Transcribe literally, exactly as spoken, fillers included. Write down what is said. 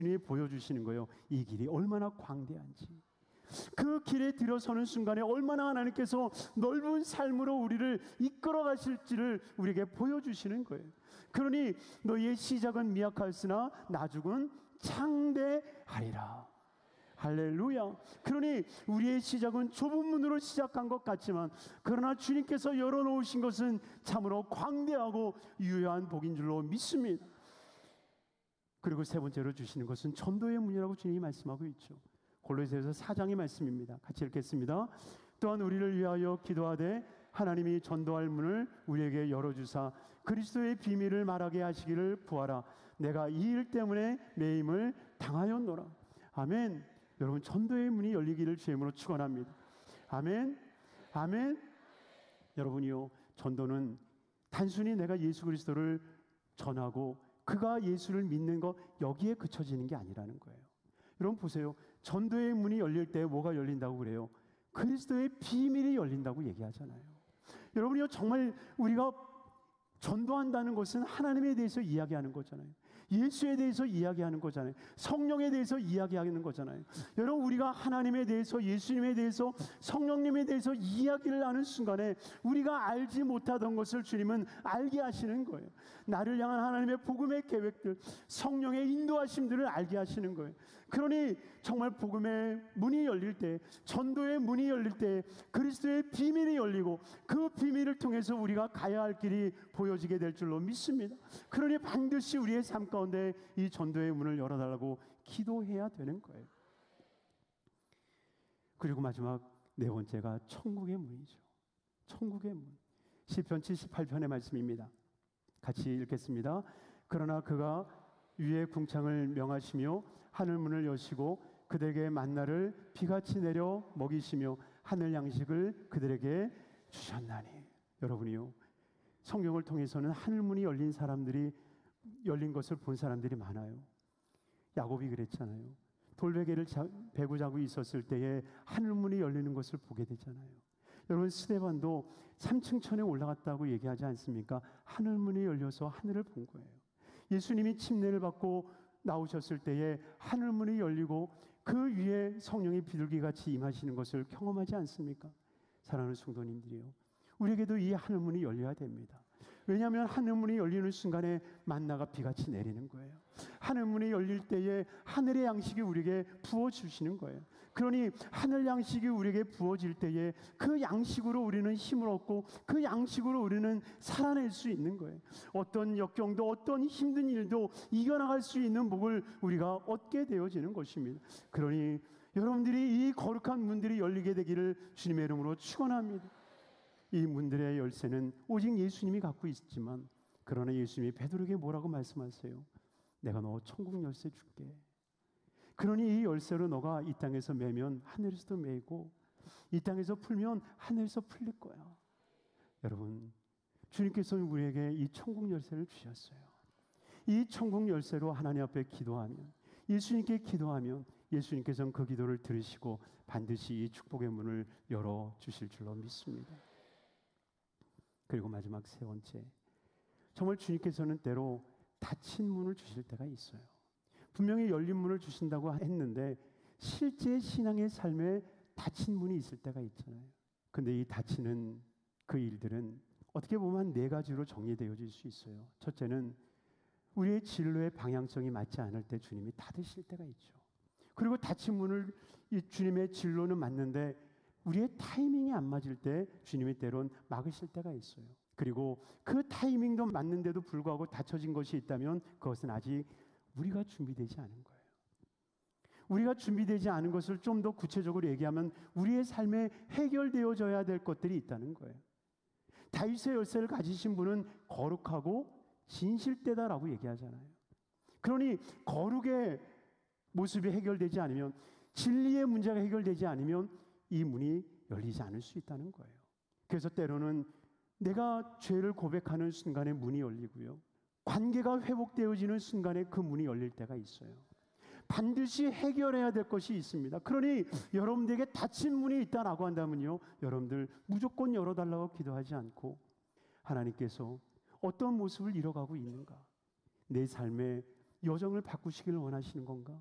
보여주시는 거예요. 이 길이 얼마나 광대한지. 그 길에 들어서는 순간에 얼마나 하나님께서 넓은 삶으로 우리를 이끌어 가실지를 우리에게 보여주시는 거예요. 그러니 너희의 시작은 미약하였으나 나중은 창대하리라. 할렐루야. 그러니 우리의 시작은 좁은 문으로 시작한 것 같지만, 그러나 주님께서 열어놓으신 것은 참으로 광대하고 유효한 복인 줄로 믿습니다. 그리고 세 번째로 주시는 것은 전도의 문이라고 주님이 말씀하고 있죠. 골로새서 사 장의 말씀입니다. 같이 읽겠습니다. 또한 우리를 위하여 기도하되 하나님이 전도할 문을 우리에게 열어주사 그리스도의 비밀을 말하게 하시기를 구하라. 내가 이 일 때문에 매임을 당하였노라. 아멘. 여러분, 전도의 문이 열리기를 주의 이름으로 축원합니다. 아멘. 아멘. 여러분이요, 전도는 단순히 내가 예수 그리스도를 전하고 그가 예수를 믿는 것, 여기에 그쳐지는 게 아니라는 거예요. 여러분 보세요. 전도의 문이 열릴 때 뭐가 열린다고 그래요? 그리스도의 비밀이 열린다고 얘기하잖아요. 여러분이요, 정말 우리가 전도한다는 것은 하나님에 대해서 이야기하는 거잖아요. 예수에 대해서 이야기하는 거잖아요. 성령에 대해서 이야기하는 거잖아요. 여러분, 우리가 하나님에 대해서, 예수님에 대해서, 성령님에 대해서 이야기를 하는 순간에 우리가 알지 못하던 것을 주님은 알게 하시는 거예요. 나를 향한 하나님의 복음의 계획들, 성령의 인도하심들을 알게 하시는 거예요. 그러니 정말 복음의 문이 열릴 때, 전도의 문이 열릴 때 그리스도의 비밀이 열리고 그 비밀을 통해서 우리가 가야 할 길이 보여지게 될 줄로 믿습니다. 그러니 반드시 우리의 삶 가운데 이 전도의 문을 열어달라고 기도해야 되는 거예요. 그리고 마지막 네 번째가 천국의 문이죠. 천국의 문. 시편 칠십팔 편의 말씀입니다. 같이 읽겠습니다. 그러나 그가 위의 궁창을 명하시며 하늘 문을 여시고 그들에게 만나를 비같이 내려 먹이시며 하늘 양식을 그들에게 주셨나니. 여러분이요, 성경을 통해서는 하늘문이 열린 사람들이, 열린 것을 본 사람들이 많아요. 야곱이 그랬잖아요. 돌베개를 베고 자고 있었을 때에 하늘문이 열리는 것을 보게 되잖아요. 여러분, 스데반도 삼층천에 올라갔다고 얘기하지 않습니까? 하늘문이 열려서 하늘을 본 거예요. 예수님이 침례를 받고 나오셨을 때에 하늘문이 열리고 그 위에 성령이 비둘기같이 임하시는 것을 경험하지 않습니까? 사랑하는 성도님들이요, 우리에게도 이 하늘문이 열려야 됩니다. 왜냐하면 하늘문이 열리는 순간에 만나가 비같이 내리는 거예요. 하늘문이 열릴 때에 하늘의 양식이 우리에게 부어주시는 거예요. 그러니 하늘 양식이 우리에게 부어질 때에 그 양식으로 우리는 힘을 얻고 그 양식으로 우리는 살아낼 수 있는 거예요. 어떤 역경도 어떤 힘든 일도 이겨나갈 수 있는 복을 우리가 얻게 되어지는 것입니다. 그러니 여러분들이 이 거룩한 문들이 열리게 되기를 주님의 이름으로 축원합니다. 이 문들의 열쇠는 오직 예수님이 갖고 있지만, 그러나 예수님이 베드로에게 뭐라고 말씀하세요? 내가 너 천국 열쇠 줄게. 그러니 이 열쇠로 너가 이 땅에서 매면 하늘에서도 매고 이 땅에서 풀면 하늘에서 풀릴 거야. 여러분, 주님께서는 우리에게 이 천국 열쇠를 주셨어요. 이 천국 열쇠로 하나님 앞에 기도하면, 예수님께 기도하면 예수님께서는 그 기도를 들으시고 반드시 이 축복의 문을 열어주실 줄로 믿습니다. 그리고 마지막 세 번째, 정말 주님께서는 때로 닫힌 문을 주실 때가 있어요. 분명히 열린 문을 주신다고 했는데 실제 신앙의 삶에 닫힌 문이 있을 때가 있잖아요. 근데 이 닫히는 그 일들은 어떻게 보면 네 가지로 정리되어질 수 있어요. 첫째는 우리의 진로의 방향성이 맞지 않을 때 주님이 닫으실 때가 있죠. 그리고 닫힌 문을, 이 주님의 진로는 맞는데 우리의 타이밍이 안 맞을 때 주님이 때론 막으실 때가 있어요. 그리고 그 타이밍도 맞는데도 불구하고 닫혀진 것이 있다면 그것은 아직 우리가 준비되지 않은 거예요. 우리가 준비되지 않은 것을 좀 더 구체적으로 얘기하면 우리의 삶에 해결되어져야 될 것들이 있다는 거예요. 다윗의 열쇠를 가지신 분은 거룩하고 진실되다라고 얘기하잖아요. 그러니 거룩의 모습이 해결되지 않으면, 진리의 문제가 해결되지 않으면 이 문이 열리지 않을 수 있다는 거예요. 그래서 때로는 내가 죄를 고백하는 순간에 문이 열리고요, 관계가 회복되어지는 순간에 그 문이 열릴 때가 있어요. 반드시 해결해야 될 것이 있습니다. 그러니 여러분들에게 닫힌 문이 있다라고 한다면요, 여러분들 무조건 열어달라고 기도하지 않고 하나님께서 어떤 모습을 이뤄가고 있는가, 내 삶에 여정을 바꾸시기를 원하시는 건가?